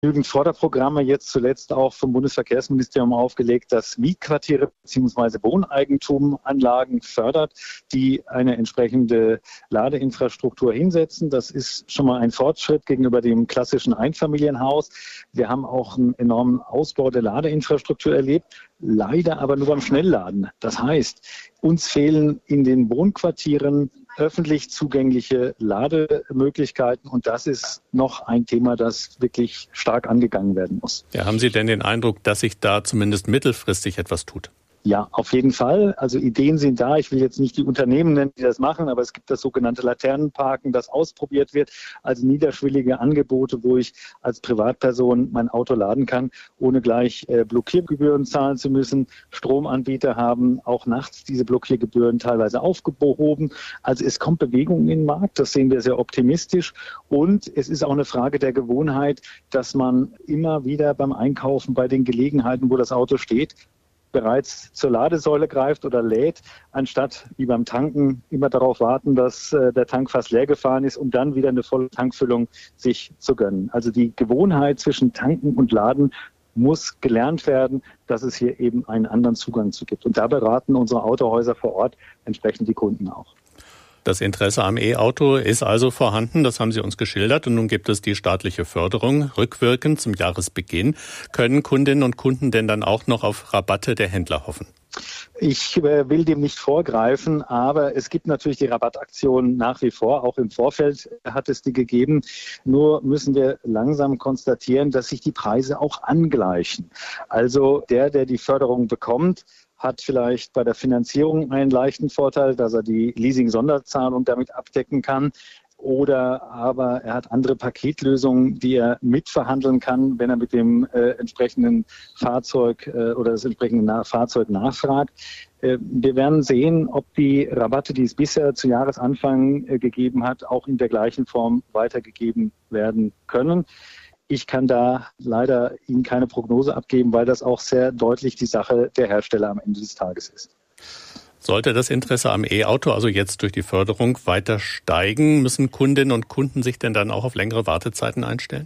genügend Förderprogramme, jetzt zuletzt auch vom Bundesverkehrsministerium aufgelegt, das Mietquartiere bzw. Wohneigentumanlagen fördert, die eine entsprechende Ladeinfrastruktur hinsetzen. Das ist schon mal ein Fortschritt gegenüber dem klassischen Einfamilienhaus. Wir haben auch einen enormen Ausbau der Ladeinfrastruktur erlebt, leider aber nur beim Schnellladen. Das heißt, uns fehlen in den Wohnquartieren öffentlich zugängliche Lademöglichkeiten und das ist noch ein Thema, das wirklich stark angegangen werden muss. Ja, haben Sie denn den Eindruck, dass sich da zumindest mittelfristig etwas tut? Ja, auf jeden Fall. Also Ideen sind da. Ich will jetzt nicht die Unternehmen nennen, die das machen, aber es gibt das sogenannte Laternenparken, das ausprobiert wird. Also niederschwellige Angebote, wo ich als Privatperson mein Auto laden kann, ohne gleich Blockiergebühren zahlen zu müssen. Stromanbieter haben auch nachts diese Blockiergebühren teilweise aufgehoben. Also es kommt Bewegung in den Markt. Das sehen wir sehr optimistisch. Und es ist auch eine Frage der Gewohnheit, dass man immer wieder beim Einkaufen bei den Gelegenheiten, wo das Auto steht, bereits zur Ladesäule greift oder lädt, anstatt wie beim Tanken immer darauf warten, dass der Tank fast leer gefahren ist, um dann wieder eine volle Tankfüllung sich zu gönnen. Also die Gewohnheit zwischen Tanken und Laden muss gelernt werden, dass es hier eben einen anderen Zugang zu gibt. Und da beraten unsere Autohäuser vor Ort entsprechend die Kunden auch. Das Interesse am E-Auto ist also vorhanden, das haben Sie uns geschildert. Und nun gibt es die staatliche Förderung. Rückwirkend zum Jahresbeginn. Können Kundinnen und Kunden denn dann auch noch auf Rabatte der Händler hoffen? Ich will dem nicht vorgreifen, aber es gibt natürlich die Rabattaktion nach wie vor. Auch im Vorfeld hat es die gegeben. Nur müssen wir langsam konstatieren, dass sich die Preise auch angleichen. Also der die Förderung bekommt, hat vielleicht bei der Finanzierung einen leichten Vorteil, dass er die Leasing-Sonderzahlung damit abdecken kann. Oder aber er hat andere Paketlösungen, die er mitverhandeln kann, wenn er mit dem entsprechenden Fahrzeug oder das entsprechende Fahrzeug nachfragt. Wir werden sehen, ob die Rabatte, die es bisher zu Jahresanfang gegeben hat, auch in der gleichen Form weitergegeben werden können. Ich kann da leider Ihnen keine Prognose abgeben, weil das auch sehr deutlich die Sache der Hersteller am Ende des Tages ist. Sollte das Interesse am E-Auto also jetzt durch die Förderung weiter steigen, müssen Kundinnen und Kunden sich denn dann auch auf längere Wartezeiten einstellen?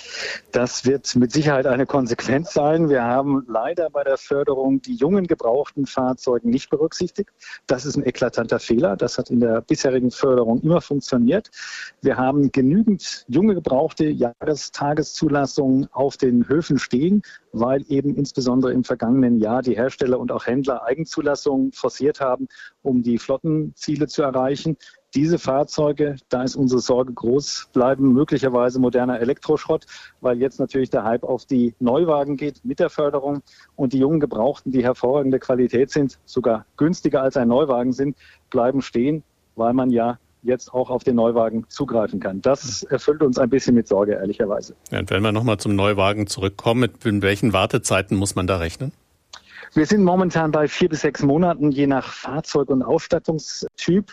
Das wird mit Sicherheit eine Konsequenz sein. Wir haben leider bei der Förderung die jungen gebrauchten Fahrzeuge nicht berücksichtigt. Das ist ein eklatanter Fehler. Das hat in der bisherigen Förderung immer funktioniert. Wir haben genügend junge gebrauchte Jahrestageszulassungen auf den Höfen stehen, weil eben insbesondere im vergangenen Jahr die Hersteller und auch Händler Eigenzulassungen forciert haben, um die Flottenziele zu erreichen. Diese Fahrzeuge, da ist unsere Sorge groß, bleiben möglicherweise moderner Elektroschrott, weil jetzt natürlich der Hype auf die Neuwagen geht mit der Förderung und die jungen Gebrauchten, die hervorragende Qualität sind, sogar günstiger als ein Neuwagen sind, bleiben stehen, weil man ja jetzt auch auf den Neuwagen zugreifen kann. Das erfüllt uns ein bisschen mit Sorge, ehrlicherweise. Ja, und wenn wir nochmal zum Neuwagen zurückkommen, mit welchen Wartezeiten muss man da rechnen? Wir sind momentan bei 4 bis 6 Monaten, je nach Fahrzeug und Ausstattungstyp.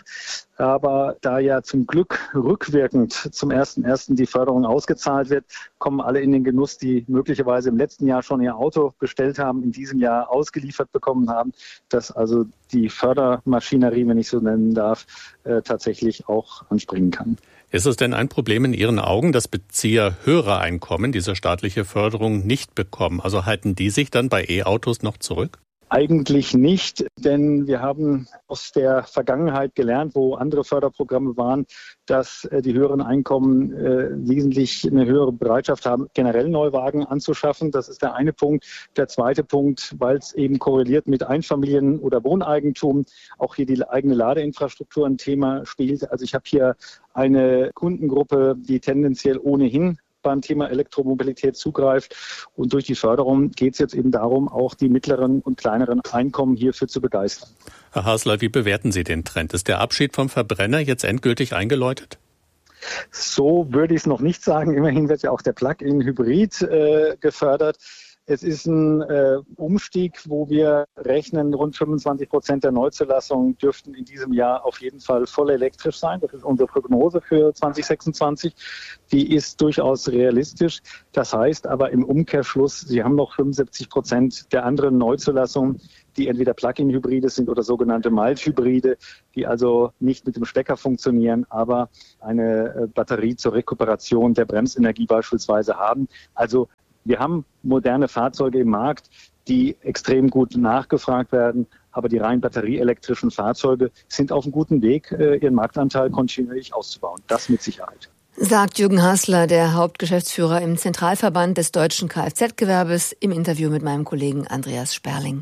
Aber da ja zum Glück rückwirkend zum 1.1. die Förderung ausgezahlt wird, kommen alle in den Genuss, die möglicherweise im letzten Jahr schon ihr Auto bestellt haben, in diesem Jahr ausgeliefert bekommen haben, dass also die Fördermaschinerie, wenn ich so nennen darf, tatsächlich auch anspringen kann. Ist es denn ein Problem in Ihren Augen, dass Bezieher höherer Einkommen diese staatliche Förderung nicht bekommen? Also halten die sich dann bei E-Autos noch zurück? Eigentlich nicht, denn wir haben aus der Vergangenheit gelernt, wo andere Förderprogramme waren, dass die höheren Einkommen wesentlich eine höhere Bereitschaft haben, generell Neuwagen anzuschaffen. Das ist der eine Punkt. Der zweite Punkt, weil es eben korreliert mit Einfamilien- oder Wohneigentum, auch hier die eigene Ladeinfrastruktur ein Thema spielt. Also ich habe hier eine Kundengruppe, die tendenziell ohnehin beim Thema Elektromobilität zugreift. Und durch die Förderung geht es jetzt eben darum, auch die mittleren und kleineren Einkommen hierfür zu begeistern. Herr Hasler, wie bewerten Sie den Trend? Ist der Abschied vom Verbrenner jetzt endgültig eingeläutet? So würde ich es noch nicht sagen. Immerhin wird ja auch der Plug-in-Hybrid gefördert. Es ist ein Umstieg, wo wir rechnen, rund 25% der Neuzulassungen dürften in diesem Jahr auf jeden Fall voll elektrisch sein. Das ist unsere Prognose für 2026. Die ist durchaus realistisch. Das heißt aber im Umkehrschluss, Sie haben noch 75% der anderen Neuzulassungen, die entweder Plug-in-Hybride sind oder sogenannte Mild-Hybride, die also nicht mit dem Stecker funktionieren, aber eine Batterie zur Rekuperation der Bremsenergie beispielsweise haben. Also wir haben moderne Fahrzeuge im Markt, die extrem gut nachgefragt werden, aber die rein batterieelektrischen Fahrzeuge sind auf einem guten Weg, ihren Marktanteil kontinuierlich auszubauen. Das mit Sicherheit. Sagt Jürgen Haßler, der Hauptgeschäftsführer im Zentralverband des deutschen Kfz-Gewerbes, im Interview mit meinem Kollegen Andreas Sperling.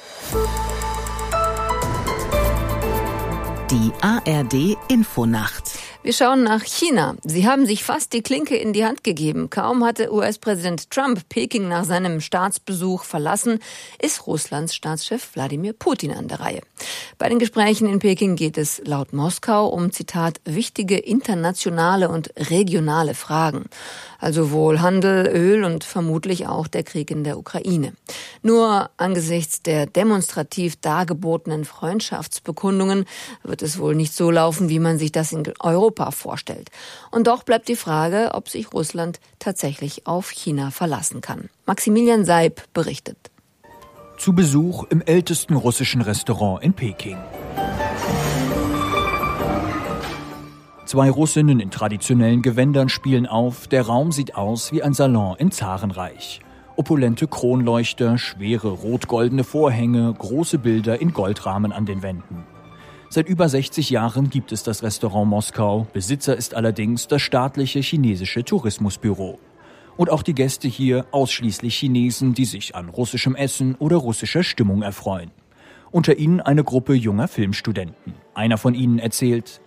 Die ARD-Infonacht. Wir schauen nach China. Sie haben sich fast die Klinke in die Hand gegeben. Kaum hatte US-Präsident Trump Peking nach seinem Staatsbesuch verlassen, ist Russlands Staatschef Wladimir Putin an der Reihe. Bei den Gesprächen in Peking geht es laut Moskau um, Zitat, wichtige internationale und regionale Fragen. Also wohl Handel, Öl und vermutlich auch der Krieg in der Ukraine. Nur angesichts der demonstrativ dargebotenen Freundschaftsbekundungen wird es wohl nicht so laufen, wie man sich das in Europa vorstellt. Und doch bleibt die Frage, ob sich Russland tatsächlich auf China verlassen kann. Maximilian Seib berichtet. Zu Besuch im ältesten russischen Restaurant in Peking. 2 Russinnen in traditionellen Gewändern spielen auf. Der Raum sieht aus wie ein Salon im Zarenreich. Opulente Kronleuchter, schwere rot-goldene Vorhänge, große Bilder in Goldrahmen an den Wänden. Seit über 60 Jahren gibt es das Restaurant Moskau. Besitzer ist allerdings das staatliche chinesische Tourismusbüro. Und auch die Gäste hier ausschließlich Chinesen, die sich an russischem Essen oder russischer Stimmung erfreuen. Unter ihnen eine Gruppe junger Filmstudenten. Einer von ihnen erzählt: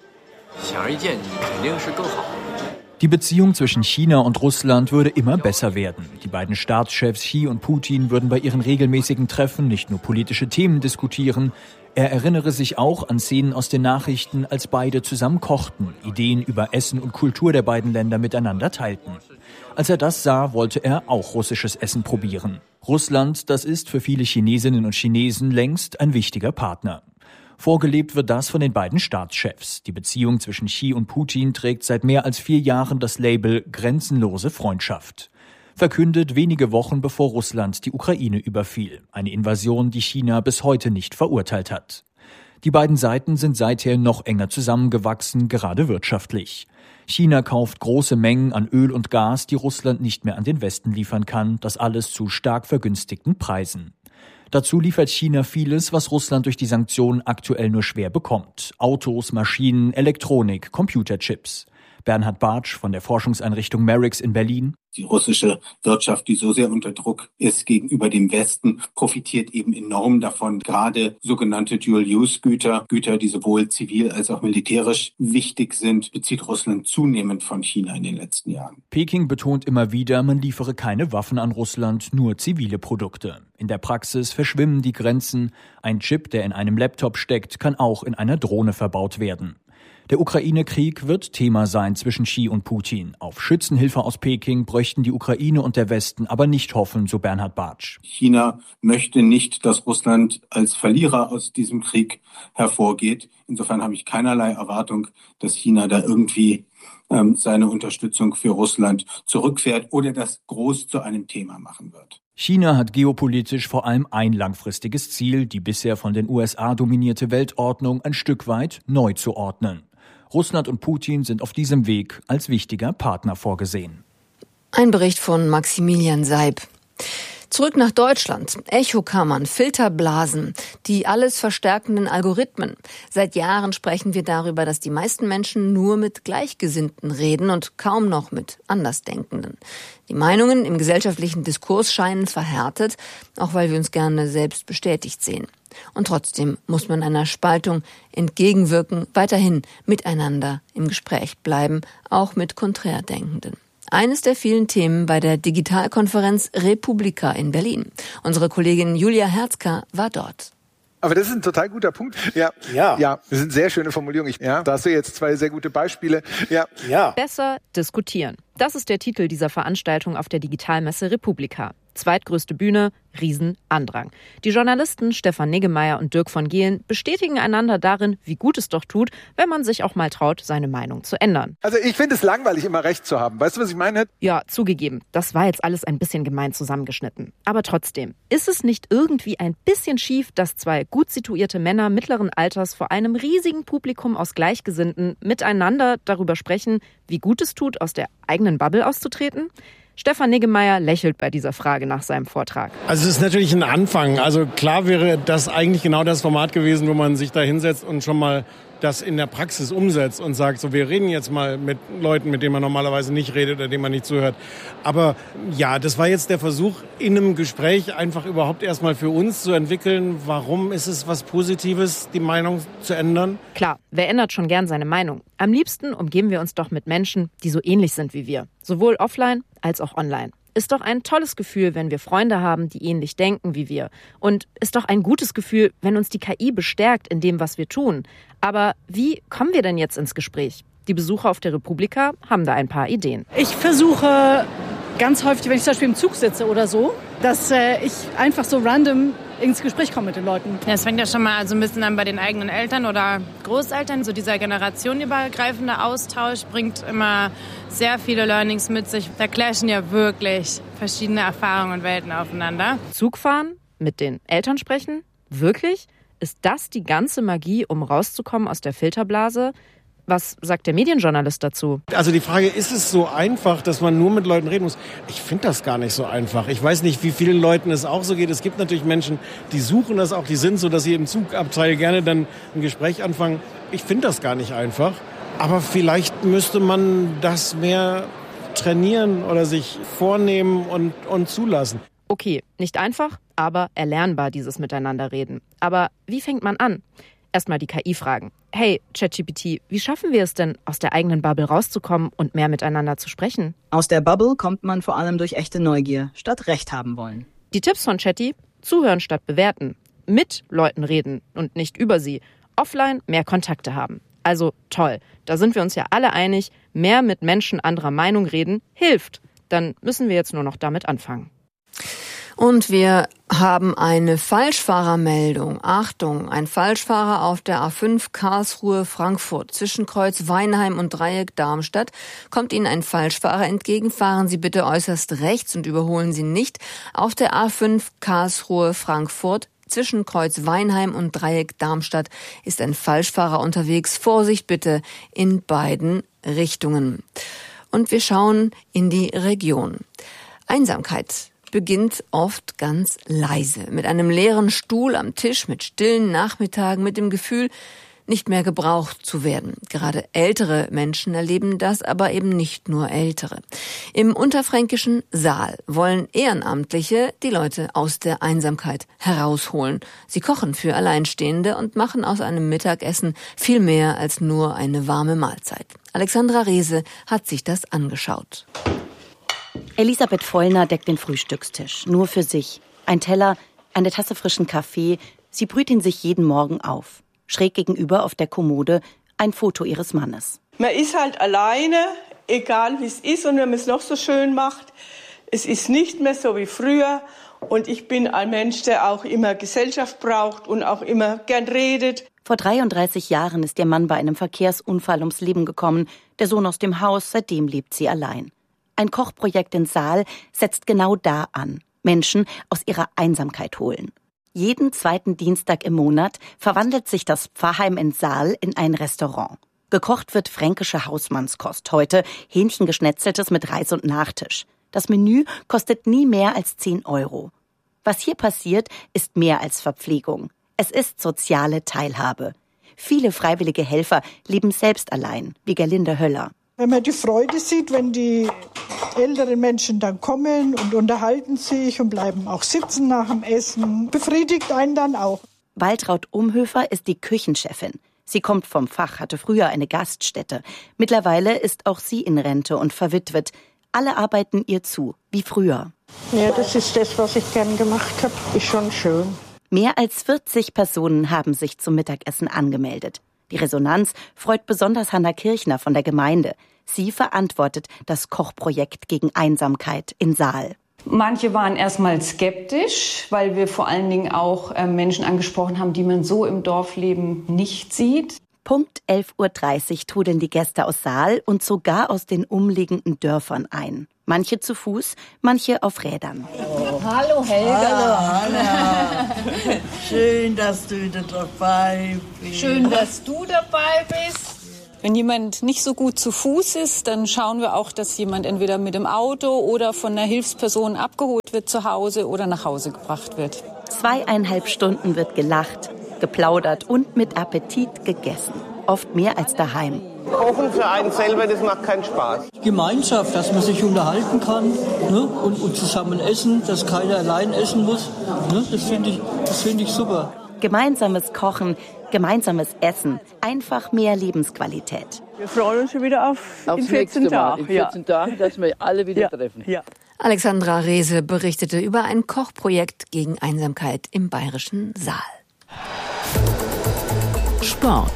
Die Beziehung zwischen China und Russland würde immer besser werden. Die beiden Staatschefs Xi und Putin würden bei ihren regelmäßigen Treffen nicht nur politische Themen diskutieren. Er erinnere sich auch an Szenen aus den Nachrichten, als beide zusammen kochten, Ideen über Essen und Kultur der beiden Länder miteinander teilten. Als er das sah, wollte er auch russisches Essen probieren. Russland, das ist für viele Chinesinnen und Chinesen längst ein wichtiger Partner. Vorgelebt wird das von den beiden Staatschefs. Die Beziehung zwischen Xi und Putin trägt seit mehr als 4 Jahren das Label grenzenlose Freundschaft. Verkündet wenige Wochen bevor Russland die Ukraine überfiel. Eine Invasion, die China bis heute nicht verurteilt hat. Die beiden Seiten sind seither noch enger zusammengewachsen, gerade wirtschaftlich. China kauft große Mengen an Öl und Gas, die Russland nicht mehr an den Westen liefern kann. Das alles zu stark vergünstigten Preisen. Dazu liefert China vieles, was Russland durch die Sanktionen aktuell nur schwer bekommt. Autos, Maschinen, Elektronik, Computerchips. Bernhard Bartsch von der Forschungseinrichtung Merix in Berlin. Die russische Wirtschaft, die so sehr unter Druck ist gegenüber dem Westen, profitiert eben enorm davon. Gerade sogenannte Dual-Use-Güter, Güter, die sowohl zivil als auch militärisch wichtig sind, bezieht Russland zunehmend von China in den letzten Jahren. Peking betont immer wieder, man liefere keine Waffen an Russland, nur zivile Produkte. In der Praxis verschwimmen die Grenzen. Ein Chip, der in einem Laptop steckt, kann auch in einer Drohne verbaut werden. Der Ukraine-Krieg wird Thema sein zwischen Xi und Putin. Auf Schützenhilfe aus Peking bräuchten die Ukraine und der Westen aber nicht hoffen, so Bernhard Bartsch. China möchte nicht, dass Russland als Verlierer aus diesem Krieg hervorgeht. Insofern habe ich keinerlei Erwartung, dass China da irgendwie seine Unterstützung für Russland zurückfährt oder das groß zu einem Thema machen wird. China hat geopolitisch vor allem ein langfristiges Ziel, die bisher von den USA dominierte Weltordnung ein Stück weit neu zu ordnen. Russland und Putin sind auf diesem Weg als wichtiger Partner vorgesehen. Ein Bericht von Maximilian Seib. Zurück nach Deutschland. Echokammern, Filterblasen, die alles verstärkenden Algorithmen. Seit Jahren sprechen wir darüber, dass die meisten Menschen nur mit Gleichgesinnten reden und kaum noch mit Andersdenkenden. Die Meinungen im gesellschaftlichen Diskurs scheinen verhärtet, auch weil wir uns gerne selbst bestätigt sehen. Und trotzdem muss man einer Spaltung entgegenwirken, weiterhin miteinander im Gespräch bleiben, auch mit Konträrdenkenden. Eines der vielen Themen bei der Digitalkonferenz Republika in Berlin. Unsere Kollegin Julia Herzka war dort. Aber das ist ein total guter Punkt. Ja, das sind sehr schöne Formulierungen. Da hast du jetzt 2 sehr gute Beispiele. Ja. Besser diskutieren. Das ist der Titel dieser Veranstaltung auf der Digitalmesse Republika. zweitgrößte Bühne, Riesenandrang. Die Journalisten Stefan Niggemeier und Dirk von Gehlen bestätigen einander darin, wie gut es doch tut, wenn man sich auch mal traut, seine Meinung zu ändern. Also ich finde es langweilig, immer Recht zu haben. Weißt du, was ich meine? Ja, zugegeben, das war jetzt alles ein bisschen gemein zusammengeschnitten. Aber trotzdem, ist es nicht irgendwie ein bisschen schief, dass zwei gut situierte Männer mittleren Alters vor einem riesigen Publikum aus Gleichgesinnten miteinander darüber sprechen, wie gut es tut, aus der eigenen Bubble auszutreten? Stefan Niggemeier lächelt bei dieser Frage nach seinem Vortrag. Also es ist natürlich ein Anfang. Also klar wäre das eigentlich genau das Format gewesen, wo man sich da hinsetzt und schon mal das in der Praxis umsetzt und sagt, so, wir reden jetzt mal mit Leuten, mit denen man normalerweise nicht redet oder denen man nicht zuhört. Aber ja, das war jetzt der Versuch, in einem Gespräch einfach überhaupt erstmal für uns zu entwickeln, warum ist es was Positives, die Meinung zu ändern? Klar, wer ändert schon gern seine Meinung? Am liebsten umgeben wir uns doch mit Menschen, die so ähnlich sind wie wir. Sowohl offline als auch online. Ist doch ein tolles Gefühl, wenn wir Freunde haben, die ähnlich denken wie wir. Und ist doch ein gutes Gefühl, wenn uns die KI bestärkt in dem, was wir tun. Aber wie kommen wir denn jetzt ins Gespräch? Die Besucher auf der Republika haben da ein paar Ideen. Ich versuche ganz häufig, wenn ich zum Beispiel im Zug sitze oder so, dass ich einfach so random ins Gespräch komme mit den Leuten. Ja, es fängt ja schon mal so ein bisschen an bei den eigenen Eltern oder Großeltern. So dieser generationenübergreifende Austausch bringt immer sehr viele Learnings mit sich. Da clashen ja wirklich verschiedene Erfahrungen und Welten aufeinander. Zugfahren, mit den Eltern sprechen? Wirklich? Ist das die ganze Magie, um rauszukommen aus der Filterblase? Was sagt der Medienjournalist dazu? Also die Frage, ist es so einfach, dass man nur mit Leuten reden muss? Ich finde das gar nicht so einfach. Ich weiß nicht, wie vielen Leuten es auch so geht. Es gibt natürlich Menschen, die suchen das auch, die sind so, dass sie im Zugabteil gerne dann ein Gespräch anfangen. Ich finde das gar nicht einfach. Aber vielleicht müsste man das mehr trainieren oder sich vornehmen und zulassen. Okay, nicht einfach, aber erlernbar, dieses Miteinanderreden. Aber wie fängt man an? Erstmal die KI fragen. Hey, ChatGPT, wie schaffen wir es denn, aus der eigenen Bubble rauszukommen und mehr miteinander zu sprechen? Aus der Bubble kommt man vor allem durch echte Neugier, statt Recht haben wollen. Die Tipps von Chatty: zuhören statt bewerten, mit Leuten reden und nicht über sie, offline mehr Kontakte haben. Also toll, da sind wir uns ja alle einig, mehr mit Menschen anderer Meinung reden hilft. Dann müssen wir jetzt nur noch damit anfangen. Und wir haben eine Falschfahrermeldung. Achtung, ein Falschfahrer auf der A5 Karlsruhe-Frankfurt zwischen Kreuz Weinheim und Dreieck Darmstadt. Kommt Ihnen ein Falschfahrer entgegen, fahren Sie bitte äußerst rechts und überholen Sie nicht. Auf der A5 Karlsruhe-Frankfurt zwischen Kreuz Weinheim und Dreieck Darmstadt ist ein Falschfahrer unterwegs. Vorsicht bitte in beiden Richtungen. Und wir schauen in die Region. Einsamkeit beginnt oft ganz leise, mit einem leeren Stuhl am Tisch, mit stillen Nachmittagen, mit dem Gefühl, nicht mehr gebraucht zu werden. Gerade ältere Menschen erleben das, aber eben nicht nur ältere. Im unterfränkischen Saal wollen Ehrenamtliche die Leute aus der Einsamkeit herausholen. Sie kochen für Alleinstehende und machen aus einem Mittagessen viel mehr als nur eine warme Mahlzeit. Alexandra Rehse hat sich das angeschaut. Elisabeth Vollner deckt den Frühstückstisch, nur für sich. Ein Teller, eine Tasse frischen Kaffee, sie brüht ihn sich jeden Morgen auf. Schräg gegenüber auf der Kommode ein Foto ihres Mannes. Man ist halt alleine, egal wie es ist und wenn man es noch so schön macht. Es ist nicht mehr so wie früher und ich bin ein Mensch, der auch immer Gesellschaft braucht und auch immer gern redet. Vor 33 Jahren ist ihr Mann bei einem Verkehrsunfall ums Leben gekommen. Der Sohn aus dem Haus, seitdem lebt sie allein. Ein Kochprojekt in Saal setzt genau da an. Menschen aus ihrer Einsamkeit holen. Jeden zweiten Dienstag im Monat verwandelt sich das Pfarrheim in Saal in ein Restaurant. Gekocht wird fränkische Hausmannskost. Heute Hähnchengeschnetzeltes mit Reis und Nachtisch. Das Menü kostet nie mehr als 10 €. Was hier passiert, ist mehr als Verpflegung. Es ist soziale Teilhabe. Viele freiwillige Helfer leben selbst allein, wie Gerlinde Höller. Wenn man die Freude sieht, wenn die älteren Menschen dann kommen und unterhalten sich und bleiben auch sitzen nach dem Essen, befriedigt einen dann auch. Waltraud Umhöfer ist die Küchenchefin. Sie kommt vom Fach, hatte früher eine Gaststätte. Mittlerweile ist auch sie in Rente und verwitwet. Alle arbeiten ihr zu, wie früher. Ja, das ist das, was ich gern gemacht habe. Ist schon schön. Mehr als 40 Personen haben sich zum Mittagessen angemeldet. Die Resonanz freut besonders Hanna Kirchner von der Gemeinde. Sie verantwortet das Kochprojekt gegen Einsamkeit in Saal. Manche waren erstmal skeptisch, weil wir vor allen Dingen auch Menschen angesprochen haben, die man so im Dorfleben nicht sieht. Punkt 11.30 Uhr trudeln die Gäste aus Saal und sogar aus den umliegenden Dörfern ein. Manche zu Fuß, manche auf Rädern. Oh. Hallo Helga. Hallo. Schön, dass du dabei bist. Schön, dass du dabei bist. Wenn jemand nicht so gut zu Fuß ist, dann schauen wir auch, dass jemand entweder mit dem Auto oder von einer Hilfsperson abgeholt wird zu Hause oder nach Hause gebracht wird. 2,5 Stunden wird gelacht, geplaudert und mit Appetit gegessen. Oft mehr als daheim. Kochen für einen selber, das macht keinen Spaß. Gemeinschaft, dass man sich unterhalten kann, ne? und zusammen essen, dass keiner allein essen muss. Ne? Das finde ich super. Gemeinsames Kochen, gemeinsames Essen, einfach mehr Lebensqualität. Wir freuen uns schon wieder auf in 14 Tagen. In 14 Tagen, dass wir alle wieder treffen. Ja. Alexandra Rehse berichtete über ein Kochprojekt gegen Einsamkeit im Bayerischen Saal. Sport.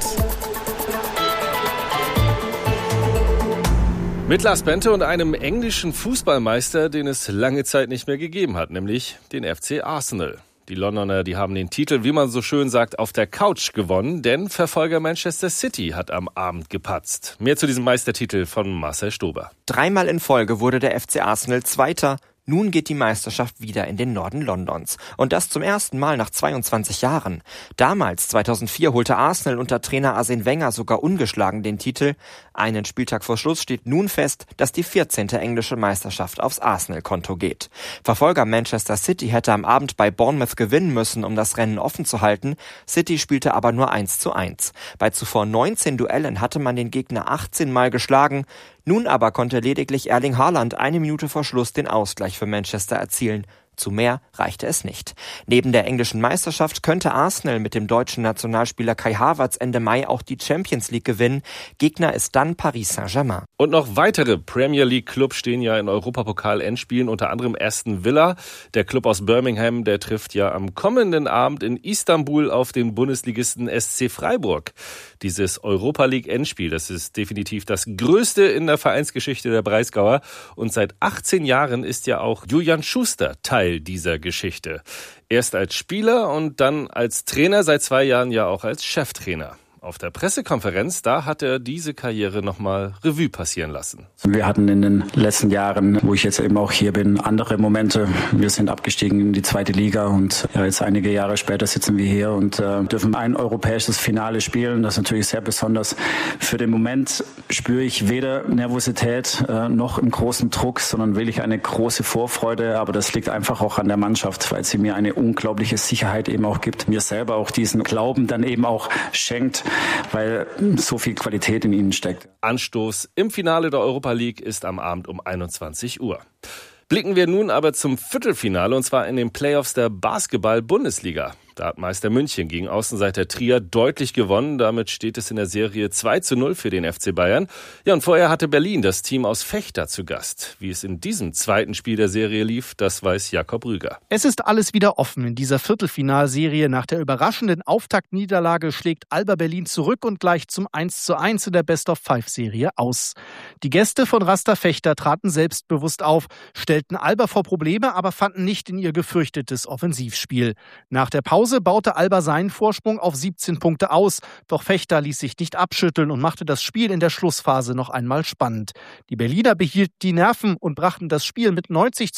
Mit Lars Bente und einem englischen Fußballmeister, den es lange Zeit nicht mehr gegeben hat, nämlich den FC Arsenal. Die Londoner, die haben den Titel, wie man so schön sagt, auf der Couch gewonnen, denn Verfolger Manchester City hat am Abend gepatzt. Mehr zu diesem Meistertitel von Marcel Stober. 3-mal in Folge wurde der FC Arsenal Zweiter. Nun geht die Meisterschaft wieder in den Norden Londons. Und das zum ersten Mal nach 22 Jahren. Damals, 2004, holte Arsenal unter Trainer Arsene Wenger sogar ungeschlagen den Titel. Einen Spieltag vor Schluss steht nun fest, dass die 14. englische Meisterschaft aufs Arsenal-Konto geht. Verfolger Manchester City hätte am Abend bei Bournemouth gewinnen müssen, um das Rennen offen zu halten. City spielte aber nur 1:1. Bei zuvor 19 Duellen hatte man den Gegner 18 Mal geschlagen. Nun aber konnte lediglich Erling Haaland 1 Minute vor Schluss den Ausgleich für Manchester erzielen. Zu mehr reichte es nicht. Neben der englischen Meisterschaft könnte Arsenal mit dem deutschen Nationalspieler Kai Havertz Ende Mai auch die Champions League gewinnen. Gegner ist dann Paris Saint-Germain. Und noch weitere Premier League Clubs stehen ja in Europapokal-Endspielen, unter anderem Aston Villa. Der Club aus Birmingham, der trifft ja am kommenden Abend in Istanbul auf den Bundesligisten SC Freiburg. Dieses Europa League Endspiel, das ist definitiv das größte in der Vereinsgeschichte der Breisgauer. Und seit 18 Jahren ist ja auch Julian Schuster Teil dieser Geschichte. Erst als Spieler und dann als Trainer, seit 2 Jahren ja auch als Cheftrainer. Auf der Pressekonferenz, da hat er diese Karriere nochmal Revue passieren lassen. Wir hatten in den letzten Jahren, wo ich jetzt eben auch hier bin, andere Momente. Wir sind abgestiegen in die 2. Liga und ja, jetzt einige Jahre später sitzen wir hier und dürfen ein europäisches Finale spielen. Das ist natürlich sehr besonders. Für den Moment spüre ich weder Nervosität noch einen großen Druck, sondern wirklich eine große Vorfreude. Aber das liegt einfach auch an der Mannschaft, weil sie mir eine unglaubliche Sicherheit eben auch gibt. Mir selber auch diesen Glauben dann eben auch schenkt, weil so viel Qualität in ihnen steckt. Anstoß im Finale der Europa League ist am Abend um 21 Uhr. Blicken wir nun aber zum Viertelfinale, und zwar in den Playoffs der Basketball-Bundesliga. Da hat Meister München gegen Außenseiter Trier deutlich gewonnen. Damit steht es in der Serie 2:0 für den FC Bayern. Ja, und vorher hatte Berlin das Team aus Vechta zu Gast. Wie es in diesem zweiten Spiel der Serie lief, das weiß Jakob Rüger. Es ist alles wieder offen in dieser Viertelfinalserie. Nach der überraschenden Auftaktniederlage schlägt Alba Berlin zurück und gleicht zum 1:1 in der Best-of-5-Serie aus. Die Gäste von Rasta Vechta traten selbstbewusst auf, stellten Alba vor Probleme, aber fanden nicht in ihr gefürchtetes Offensivspiel. Nach der Pause baute Alba seinen Vorsprung auf 17 Punkte aus. Doch Vechta ließ sich nicht abschütteln und machte das Spiel in der Schlussphase noch einmal spannend. Die Berliner behielten die Nerven und brachten das Spiel mit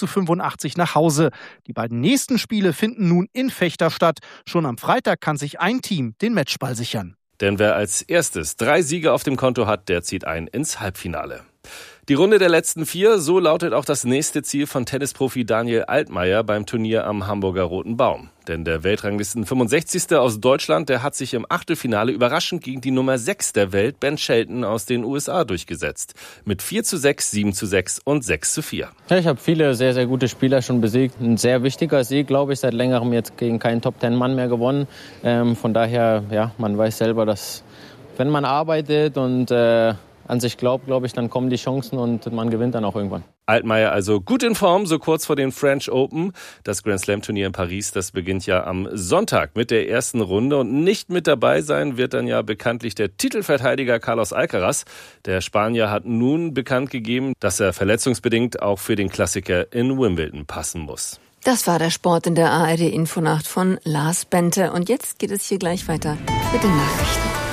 90:85 nach Hause. Die beiden nächsten Spiele finden nun in Vechta statt. Schon am Freitag kann sich ein Team den Matchball sichern. Denn wer als erstes 3 Siege auf dem Konto hat, der zieht ein ins Halbfinale. Die Runde der letzten 4, so lautet auch das nächste Ziel von Tennisprofi Daniel Altmaier beim Turnier am Hamburger Roten Baum. Denn der Weltranglisten 65. aus Deutschland, der hat sich im Achtelfinale überraschend gegen die Nummer 6 der Welt, Ben Shelton aus den USA, durchgesetzt. Mit 4:6, 7:6 und 6:4. Ja, ich habe viele sehr, sehr gute Spieler schon besiegt. Ein sehr wichtiger Sieg, glaube ich, seit längerem jetzt gegen keinen Top-10-Mann mehr gewonnen. Von daher, ja, man weiß selber, dass wenn man arbeitet und an sich glaubt, glaube ich, dann kommen die Chancen und man gewinnt dann auch irgendwann. Altmaier also gut in Form, so kurz vor den French Open. Das Grand Slam Turnier in Paris, das beginnt ja am Sonntag mit der ersten Runde. Und nicht mit dabei sein wird dann ja bekanntlich der Titelverteidiger Carlos Alcaraz. Der Spanier hat nun bekannt gegeben, dass er verletzungsbedingt auch für den Klassiker in Wimbledon passen muss. Das war der Sport in der ARD Infonacht von Lars Bente. Und jetzt geht es hier gleich weiter mit den Nachrichten.